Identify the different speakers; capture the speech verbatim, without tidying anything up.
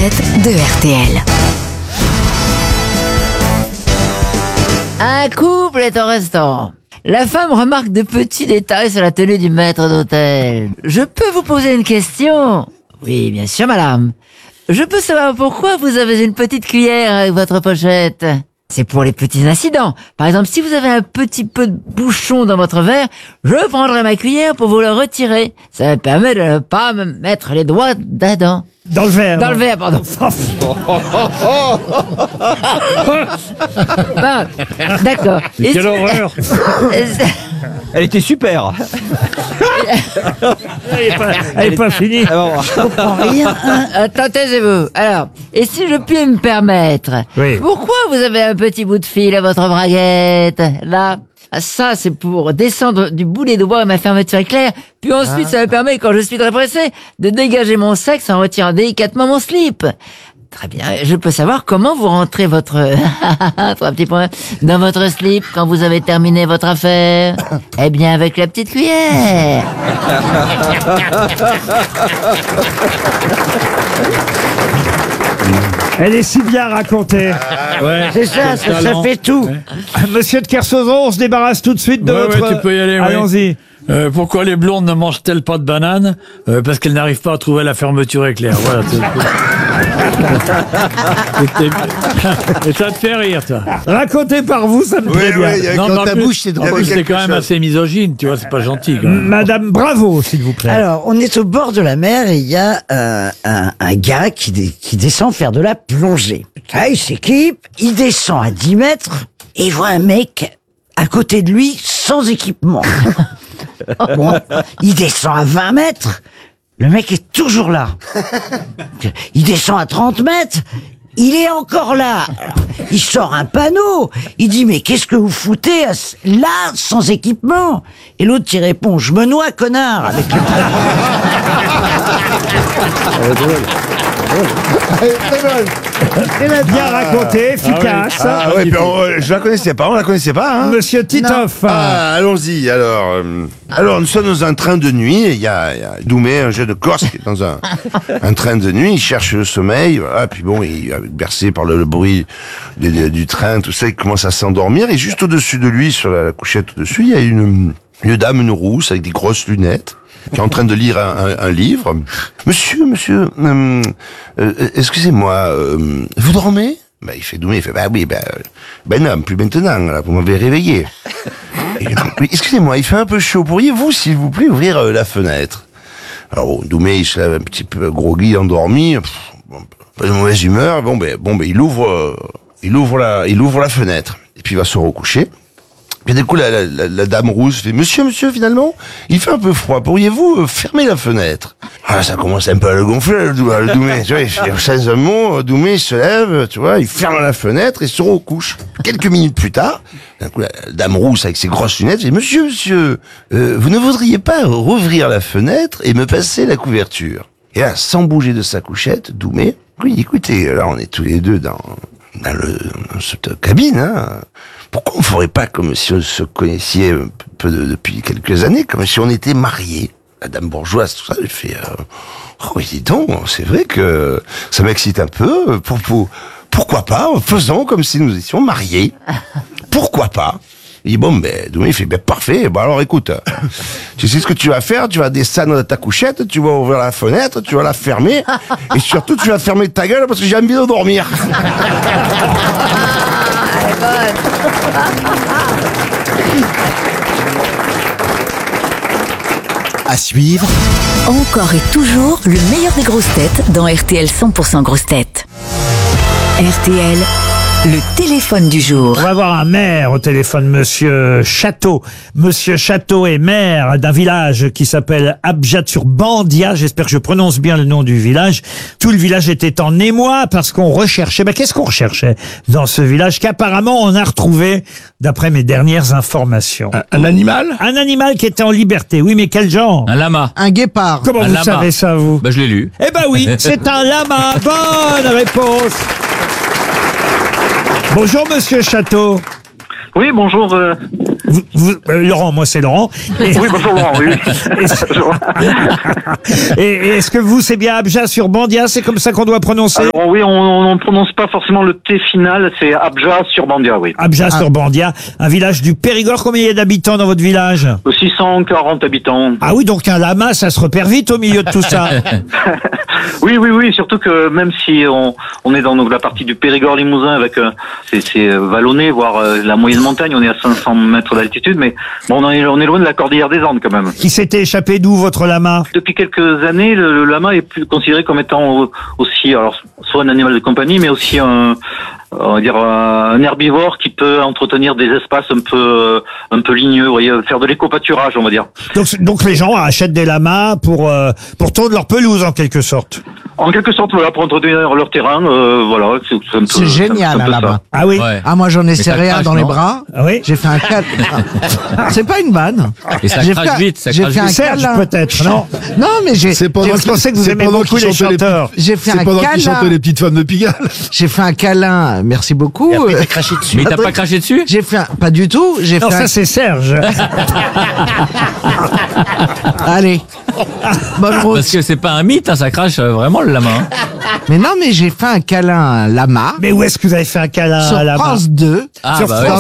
Speaker 1: têtes de R T L.
Speaker 2: Un couple est au restaurant. La femme remarque de petits détails sur la tenue du maître d'hôtel. Je peux vous poser une question? Oui, bien sûr, madame. Je peux savoir pourquoi vous avez une petite cuillère avec votre pochette? C'est pour les petits incidents. Par exemple, si vous avez un petit peu de bouchon dans votre verre, je prendrai ma cuillère pour vous le retirer. Ça me permet de ne pas me mettre les doigts dedans.
Speaker 3: Dans le verre.
Speaker 2: Dans le verre, pardon. Bon, d'accord. Et
Speaker 3: Quelle
Speaker 2: si-
Speaker 3: horreur.
Speaker 4: Elle était super.
Speaker 3: Elle n'est pas, elle est pas finie.
Speaker 2: Rien. Attends, taisez-vous. Alors, et si je puis me permettre,
Speaker 3: Oui.
Speaker 2: pourquoi vous avez un petit bout de fil à votre braguette, là? Ah, ça, c'est pour descendre du bout des doigts ma fermeture éclair, puis ensuite, ça me permet, quand je suis très pressé, de dégager mon sexe en retirant délicatement mon slip. Très bien, je peux savoir comment vous rentrez votre... trois petits points dans votre slip quand vous avez terminé votre affaire? Eh bien, avec la petite cuillère.
Speaker 3: Elle est si bien racontée.
Speaker 5: Ouais,
Speaker 6: C'est ça, ça, ça fait tout.
Speaker 3: Monsieur de Kersauzon, on se débarrasse tout de suite de
Speaker 5: Ouais,
Speaker 3: votre...
Speaker 5: ouais, tu peux y aller, ouais.
Speaker 3: Allons-y.
Speaker 5: Euh, pourquoi les blondes ne mangent-elles pas de bananes? euh, Parce qu'elles n'arrivent pas à trouver la fermeture éclair. Voilà. c'est- Et ça te fait rire, toi.
Speaker 3: Raconté par vous, ça me plaît bien.
Speaker 5: Non, mais en
Speaker 7: ta
Speaker 5: plus-
Speaker 7: bouche, c'est drôle.
Speaker 5: en plus,
Speaker 7: Il y a
Speaker 5: c'est quand
Speaker 7: quelque
Speaker 5: même
Speaker 7: chose.
Speaker 5: assez misogyne, tu vois, c'est pas gentil. Quand même.
Speaker 3: Madame Bravo, s'il vous plaît.
Speaker 6: Alors, on est au bord de la mer et il y a euh, un, un gars qui, dé- qui descend faire de la plongée. Là, il s'équipe, il descend à dix mètres et il voit un mec à côté de lui sans équipement. Bon, il descend à vingt mètres, le mec est toujours là. Il descend à trente mètres, il est encore là. Alors, il sort un panneau, il dit mais qu'est-ce que vous foutez à ce- là sans équipement? Et l'autre il répond je me noie connard avec le
Speaker 3: Bien raconté, efficace.
Speaker 7: Ah ouais, puis on- euh, je la connaissais pas, on la connaissait pas, hein.
Speaker 3: Monsieur Titoff.
Speaker 7: Ah, allons-y, alors. euh, alors, nous sommes dans un train de nuit, et il y a, il y a Doumé, un jeune Corse, qui est dans un, un train de nuit, il cherche le sommeil, voilà, puis bon, il est bercé par le, le bruit du, du- du train, tout ça, il commence à s'endormir, et juste au-dessus de lui, sur la, la couchette au-dessus, il y a une, une dame, une rousse, avec des grosses lunettes, qui est en train de lire un, un- un livre. Monsieur, monsieur, euh, euh, excusez-moi, euh, vous dormez? Bah, il fait Doumé, il fait, bah oui, bah, ben non, plus maintenant, là, vous m'avez réveillé. Et, oui, excusez-moi, il fait un peu chaud. Pourriez-vous, s'il vous plaît, ouvrir euh, la fenêtre? Alors, bon, Doumé, il se lève un petit peu groggy, endormi, pff, bon, pas de mauvaise humeur. Bon, ben, bon, ben, il ouvre, euh, il ouvre la, il ouvre la fenêtre. Et puis, il va se recoucher. Puis, du coup, la, la, la, la dame rousse fait, monsieur, monsieur, finalement, il fait un peu froid. Pourriez-vous euh, fermer la fenêtre? Ah, ça commence un peu à le gonfler, le, Dou- le Doumé. Tu vois, il fait, sans un mot, Doumé se lève, tu vois, il ferme la fenêtre et se recouche. Quelques minutes plus tard, d'un coup, la, la dame rousse avec ses grosses lunettes fait, monsieur, monsieur, euh, vous ne voudriez pas rouvrir la fenêtre et me passer la couverture? Et là, sans bouger de sa couchette, Doumé, oui, écoutez, là, on est tous les deux dans, dans, le, dans cette cabine, hein. Pourquoi on ne ferait pas comme si on se connaissait un peu de- depuis quelques années, comme si on était mariés? La dame bourgeoise, tout ça, elle fait, euh, oh, oui, dis donc, c'est vrai que ça m'excite un peu. Pour, pour, pourquoi pas? Faisons comme si nous étions mariés. Pourquoi pas? Il dit, bon, ben, Doumé, il fait, ben, parfait. Bon, alors, écoute, tu sais ce que tu vas faire? Tu vas descendre de ta couchette, tu vas ouvrir la fenêtre, tu vas la fermer, et surtout, tu vas fermer ta gueule parce que j'ai envie de dormir.
Speaker 1: À suivre, encore et toujours le meilleur des grosses têtes dans R T L cent pour cent grosses têtes. R T L, le téléphone du jour.
Speaker 3: On va avoir un maire au téléphone, Monsieur Château. Monsieur Château est maire d'un village qui s'appelle Abjatur-Bandia. J'espère que je prononce bien le nom du village. Tout le village était en émoi parce qu'on recherchait. Ben, qu'est-ce qu'on recherchait dans ce village qu'apparemment on a retrouvé, d'après mes dernières informations?
Speaker 7: Un, un animal?
Speaker 3: Un animal qui était en liberté. Oui, mais quel genre?
Speaker 4: Un lama.
Speaker 6: Un guépard.
Speaker 3: Comment
Speaker 4: un
Speaker 3: vous
Speaker 4: lama.
Speaker 3: savez ça, vous?
Speaker 4: Bah, je l'ai lu.
Speaker 3: Eh ben oui, c'est un lama. Bonne réponse. Bonjour, Monsieur Château.
Speaker 8: Oui, bonjour. euh,
Speaker 3: Vous, vous- euh, Laurent, moi c'est Laurent. Et,
Speaker 8: Oui, bonjour Laurent, oui.
Speaker 3: et- et est-ce que vous, c'est bien Abja-sur-Bandia? C'est comme ça qu'on doit prononcer?
Speaker 8: Alors oui, on ne prononce pas forcément le T final, c'est Abja-sur-Bandia, oui.
Speaker 3: Abja-sur-Bandia, un village du Périgord. Combien il y a d'habitants dans votre village?
Speaker 8: six cent quarante habitants.
Speaker 3: Ah oui, donc un lama, ça se repère vite au milieu de tout ça.
Speaker 8: Oui, oui, oui, surtout que même si on, on est dans donc, la partie du Périgord-Limousin avec euh, c'est, c'est euh, vallonné, voire euh, la moyenne montagne, on est à cinq cents mètres d'altitude, mais bon, on est, on est loin de la cordillère des Andes quand même.
Speaker 3: Il s'était échappé d'où, votre lama?
Speaker 8: Depuis quelques années, le, le lama est plus considéré comme étant aussi, alors soit un animal de compagnie, mais aussi un, on va dire un herbivore qui peut entretenir des espaces un peu, un peu ligneux, vous voyez, faire de l'éco-pâturage, on va dire.
Speaker 3: Donc, donc les gens achètent des lamas pour euh, pour tondre leur pelouse en quelque sorte.
Speaker 8: En quelque sorte, voilà, pour entretenir leur terrain, euh, voilà, c'est, c'est un peu.
Speaker 6: C'est génial,
Speaker 8: un peu
Speaker 6: hein,
Speaker 8: ça.
Speaker 6: là-bas.
Speaker 3: Ah oui.
Speaker 5: Ouais.
Speaker 6: Ah, moi, j'en ai
Speaker 5: ça
Speaker 6: serré un
Speaker 5: crache,
Speaker 6: dans les
Speaker 5: non
Speaker 6: bras.
Speaker 3: Ah oui.
Speaker 6: J'ai fait un câlin. C'est pas une vanne.
Speaker 5: Et ça
Speaker 6: J'ai
Speaker 5: crache
Speaker 6: fait-
Speaker 5: vite, ça
Speaker 6: j'ai
Speaker 5: crache
Speaker 6: fait un
Speaker 5: vite.
Speaker 3: Serge
Speaker 6: câlin.
Speaker 3: peut-être, non?
Speaker 6: Non, mais j'ai,
Speaker 9: C'est pendant
Speaker 3: Je
Speaker 9: qu'il-
Speaker 3: pensais que vous
Speaker 9: c'est
Speaker 3: aimez
Speaker 9: pendant
Speaker 3: beaucoup
Speaker 9: qu'il
Speaker 3: les
Speaker 9: chantait
Speaker 3: chanteurs.
Speaker 6: j'ai fait
Speaker 9: C'est
Speaker 6: un
Speaker 9: pendant qu'il chantait
Speaker 6: câlin.
Speaker 9: les petites femmes de Pigalle.
Speaker 6: J'ai fait un câlin. Merci beaucoup.
Speaker 3: craché dessus.
Speaker 5: Mais t'as pas craché dessus?
Speaker 6: J'ai fait un, pas du tout. J'ai
Speaker 3: Non,
Speaker 6: fait
Speaker 3: ça
Speaker 6: un,
Speaker 3: c'est Serge.
Speaker 6: allez. Bonne route.
Speaker 5: Parce que c'est pas un mythe, hein, ça crache euh, vraiment le lama. hein.
Speaker 6: Mais non, mais j'ai fait un câlin à un lama.
Speaker 3: Mais où est-ce que vous avez fait un câlin
Speaker 6: Sur
Speaker 3: à la main?
Speaker 6: France deux.
Speaker 5: Ah,
Speaker 3: Sur
Speaker 5: bah ouais.
Speaker 6: Dans